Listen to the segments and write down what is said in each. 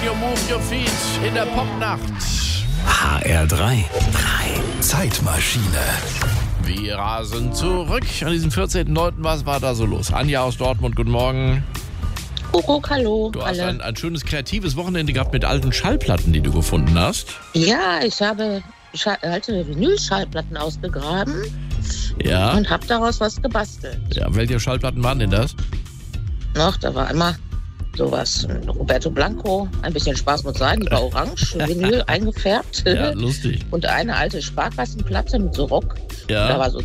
You move your feet in der Popnacht. HR3 Zeitmaschine. Wir rasen zurück an diesem 14.09. Was war da so los? Anja aus Dortmund, guten Morgen. Hallo. Du hast ein schönes, kreatives Wochenende gehabt mit alten Schallplatten, die du gefunden hast. Ja, ich habe alte Vinyl-Schallplatten ausgegraben und habe daraus was gebastelt. Ja, welche Schallplatten waren denn das? Da war einmal sowas, Roberto Blanco, ein bisschen Spaß muss sein, die war orange, Vinyl eingefärbt. Ja, lustig. Und eine alte Sparkassenplatte mit so Rock. Ja. Da war so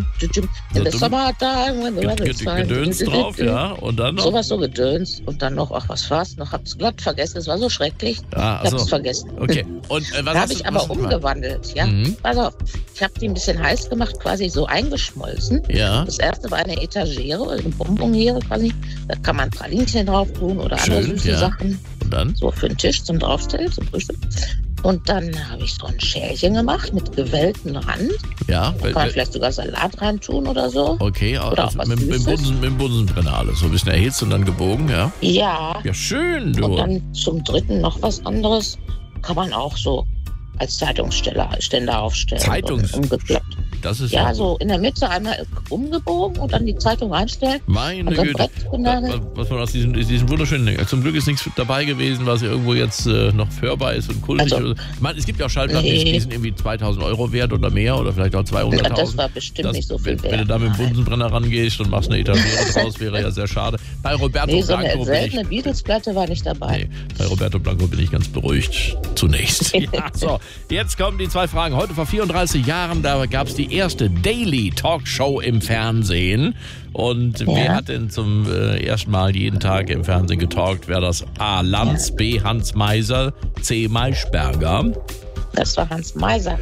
in the summertime, Gedöns drauf, ja. Und dann noch? Sowas so Gedöns. Und dann noch, was war's noch? Hab's glatt vergessen, es war so schrecklich. Ich hab's vergessen. Okay. Und was habe ich aber umgewandelt, ja. Pass auf, ich habe die ein bisschen heiß gemacht, quasi so eingeschmolzen. Ja. Das erste war eine Etagere, eine Bonboniere quasi. Da kann man Pralinchen drauf tun oder andere süße Sachen. Und dann? So für den Tisch zum Draufstellen, zum Frühstück. Und dann habe ich so ein Schälchen gemacht mit gewellten Rand. Ja. Da kann man vielleicht sogar Salat reintun oder so. Okay, oder also mit dem Bunsenbrenner alles. So ein bisschen erhitzt und dann gebogen, ja? Ja. Ja, schön, du. Und dann zum dritten noch was anderes. Kann man auch so als Zeitungsständer aufstellen. Umgeklappt. Das ist so in der Mitte einmal umgebogen und dann die Zeitung reinstellen. Meine Güte. Was man aus diesen wunderschönen Dingen. Zum Glück ist nichts dabei gewesen, was irgendwo jetzt noch hörbar ist und kultig. Es gibt ja auch Schallplatten, die sind irgendwie 2.000 € wert oder mehr oder vielleicht auch 200.000. Ja, das war bestimmt nicht so viel wert. Wenn du da mit dem Bunsenbrenner rangehst und machst eine Etagere draus, wäre ja sehr schade. Bei Roberto Blanco so eine seltene Beatles-Platte war nicht dabei. Nee, bei Roberto Blanco bin ich ganz beruhigt. Zunächst. So, jetzt kommen die 2 Fragen. Heute vor 34 Jahren, da gab es die erste Daily Talkshow im Fernsehen. Und wer hat denn zum ersten Mal jeden Tag im Fernsehen getalkt? Wäre das A. Lanz, B. Hans Meiser, C. Maischberger? Das war Hans Meiser.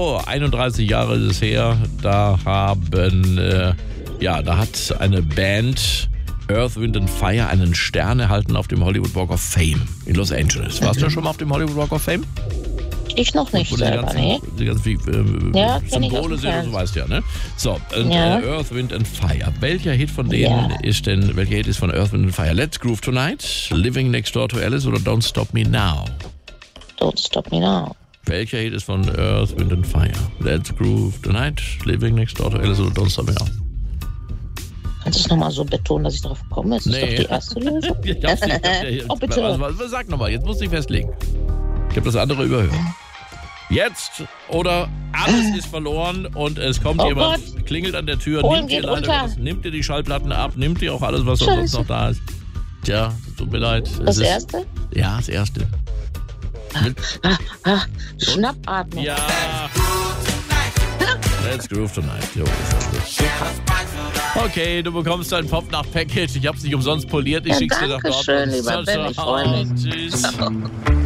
31 Jahre ist es her. Da hat eine Band Earth, Wind and Fire einen Stern erhalten auf dem Hollywood Walk of Fame in Los Angeles. Warst du ja schon mal auf dem Hollywood Walk of Fame? Ich noch nicht selber, die ganzen Symbole sind, du weißt ja, ne? So, Earth, Wind and Fire. Welcher Hit von denen welcher Hit ist von Earth, Wind and Fire? Let's Groove Tonight, Living Next Door to Alice oder Don't Stop Me Now? Don't Stop Me Now. Welcher Hit ist von Earth, Wind and Fire? Let's Groove Tonight, Living Next Door to Alice oder Don't Stop Me Now? Kannst du es nochmal so betonen, dass ich darauf komme? Das ist doch die erste Lösung. Bitte. Sag nochmal, jetzt musst du dich festlegen. Ich habe das andere überhört. Jetzt oder alles ist verloren und es kommt jemand, klingelt an der Tür, nimmt dir die Schallplatten ab, nimmt dir auch alles, was sonst noch da ist. Tja, tut mir leid. Das erste? Ja, das erste. Schnappatmung. Ja. Let's Groove Tonight. Jo, okay, du bekommst dein Pop-Nacht-Package. Ich hab's nicht umsonst poliert. Ich schick's dir nach Dortmund. Dankeschön, lieber Ben. Ich freue mich. Tschüss.